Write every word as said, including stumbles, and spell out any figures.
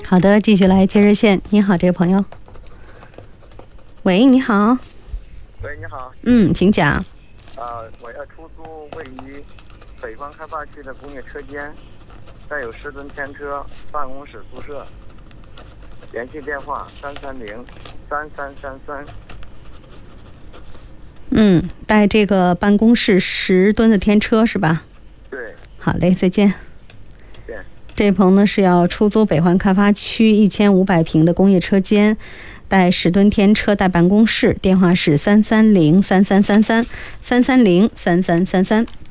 好的，继续来接热线。你好，这位朋友。喂，你好。 喂，你好。 嗯，请讲。 啊，我要出租位于北方开发区的工业车间，带有十吨天车办公室宿舍。联系电话三三零三三三三。 嗯，带这个办公室十吨的天车是吧？ 对。 好嘞，再见。 对。 这位朋友呢是要出租北环开发区一千五百平的工业车间，带十吨天车带办公室，电话是三三零三三三三三三零三三三三。